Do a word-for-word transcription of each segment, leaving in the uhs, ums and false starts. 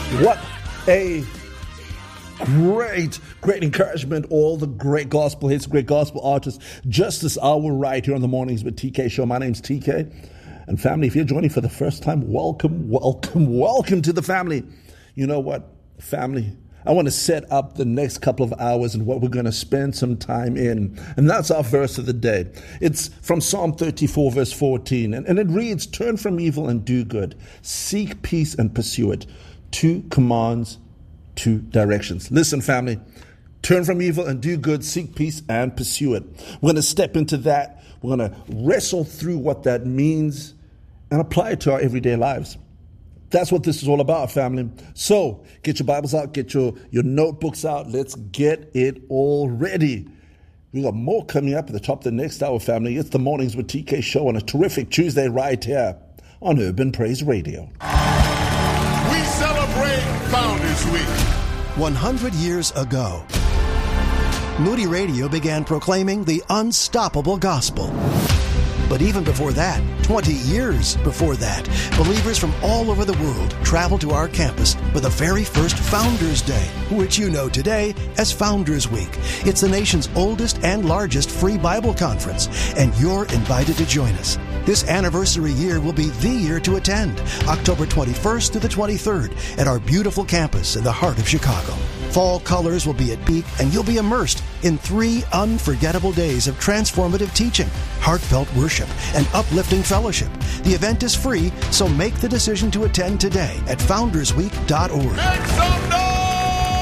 What a great, great encouragement. All the great gospel hits, great gospel artists. Just this hour right here on the Mornings with T K show. My name's T K. And family, if you're joining for the first time, welcome, welcome, welcome to the family. You know what, family? I want to set up the next couple of hours and what we're going to spend some time in. And that's our verse of the day. It's from Psalm thirty-four, verse fourteen. And, and it reads, turn from evil and do good. Seek peace and pursue it. Two commands, two directions. Listen, family, turn from evil and do good. Seek peace and pursue it. We're going to step into that. We're going to wrestle through what that means and apply it to our everyday lives. That's what this is all about, family. So get your Bibles out, get your, your notebooks out. Let's get it all ready. We got more coming up at the top of the next hour, family. It's the Mornings with T K show on a terrific Tuesday right here on Urban Praise Radio. We celebrate Founders Week. one hundred years ago, Moody Radio began proclaiming the unstoppable gospel. But even before that, twenty years before that, believers from all over the world traveled to our campus for the very first Founders Day, which you know today as Founders Week. It's the nation's oldest and largest free Bible conference, and you're invited to join us. This anniversary year will be the year to attend, October twenty-first to the twenty-third, at our beautiful campus in the heart of Chicago. Fall colors will be at peak, and you'll be immersed in three unforgettable days of transformative teaching, heartfelt worship, and uplifting fellowship. The event is free, so make the decision to attend today at founders week dot org. Make some noise!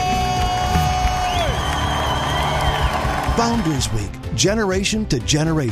Founders Week, generation to generation.